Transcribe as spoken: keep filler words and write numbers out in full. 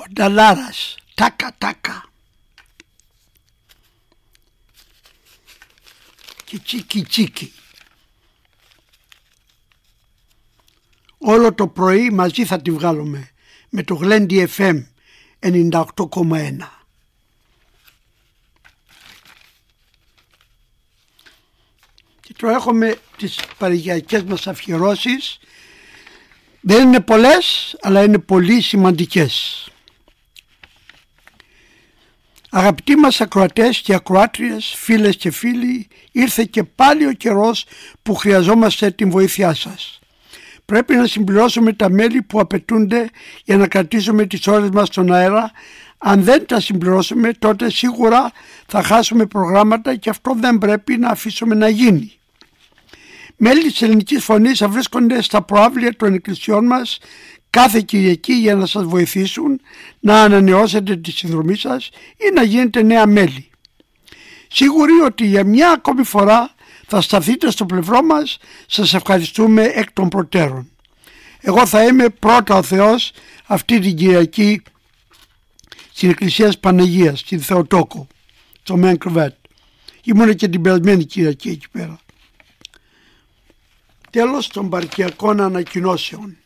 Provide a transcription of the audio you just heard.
Ο Νταλάρας, τάκα τάκα. Και τσίκι τσίκι. Όλο το πρωί μαζί θα τη βγάλουμε με το Γλέντι εφ εμ ενενήντα οκτώ κόμμα ένα. Και τώρα έχουμε τις παρηγιακές μας αφιερώσεις. Δεν είναι πολλές, αλλά είναι πολύ σημαντικές. Αγαπητοί μας ακροατές και ακροάτριες, φίλες και φίλοι, ήρθε και πάλι ο καιρός που χρειαζόμαστε την βοήθειά σας. Πρέπει να συμπληρώσουμε τα μέλη που απαιτούνται για να κρατήσουμε τις ώρες μας στον αέρα. Αν δεν τα συμπληρώσουμε, τότε σίγουρα θα χάσουμε προγράμματα και αυτό δεν πρέπει να αφήσουμε να γίνει. Μέλη της Ελληνικής Φωνής θα βρίσκονται στα προάβλια των εκκλησιών μας κάθε Κυριακή για να σας βοηθήσουν να ανανεώσετε τη συνδρομή σας ή να γίνετε νέα μέλη. Σίγουροι ότι για μια ακόμη φορά θα σταθείτε στο πλευρό μας, σας ευχαριστούμε εκ των προτέρων. Εγώ θα είμαι πρώτα ο Θεός αυτή την Κυριακή στην Εκκλησία της Παναγίας, στην Θεοτόκο, στο Μέν Κρεβέτ. Ήμουν και την περασμένη Κυριακή εκεί πέρα. Τέλος των παρικιακών ανακοινώσεων.